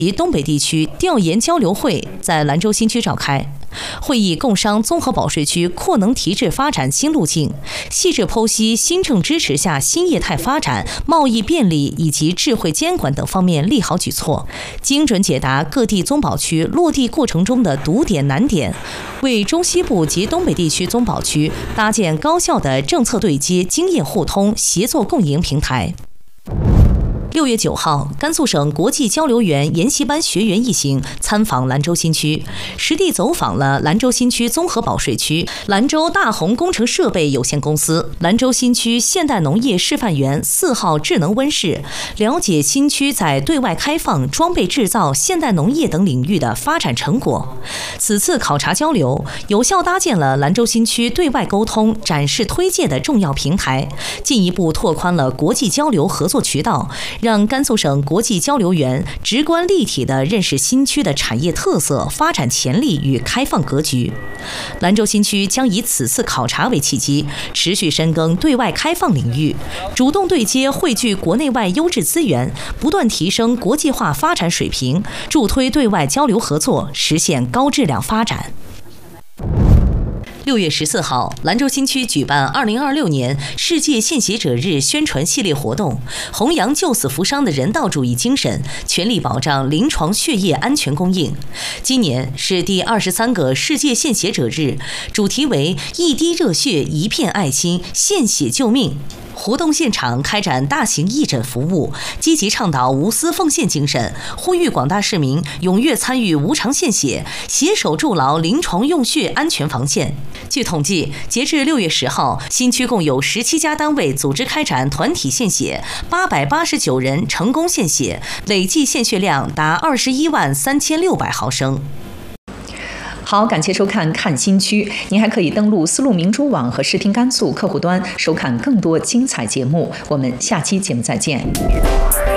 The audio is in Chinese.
及东北地区调研交流会在兰州新区召开。会议共商综合保税区扩能提质发展新路径，细致剖析新政支持下新业态发展、贸易便利以及智慧监管等方面利好举措，精准解答各地综保区落地过程中的堵点难点，为中西部及东北地区综保区搭建高效的政策对接、经验互通、协作共赢平台。6月9号，甘肃省国际交流员研习班学员一行参访兰州新区，实地走访了兰州新区综合保税区、兰州大宏工程设备有限公司、兰州新区现代农业示范园4号智能温室，了解新区在对外开放、装备制造、现代农业等领域的发展成果。此次考察交流，有效搭建了兰州新区对外沟通、展示推介的重要平台，进一步拓宽了国际交流合作渠道，让甘肃省国际交流员直观立体地认识新区的产业特色、发展潜力与开放格局。兰州新区将以此次考察为契机，持续深耕对外开放领域，主动对接汇聚国内外优质资源，不断提升国际化发展水平，助推对外交流合作实现高质量发展。6月14号，兰州新区举办2026年世界献血者日宣传系列活动，弘扬救死扶伤的人道主义精神，全力保障临床血液安全供应。今年是第23个世界献血者日，主题为一滴热血，一片爱心，献血救命。活动现场开展大型义诊服务，积极倡导无私奉献精神，呼吁广大市民踊跃参与无偿献血，携手筑牢临床用血安全防线。据统计，截至6月10号，新区共有17家单位组织开展团体献血，889人成功献血，累计献血量达213600毫升。 好，感谢收看《看新区》，您还可以登录丝路明珠网和视听甘肃客户端收看更多精彩节目。我们下期节目再见。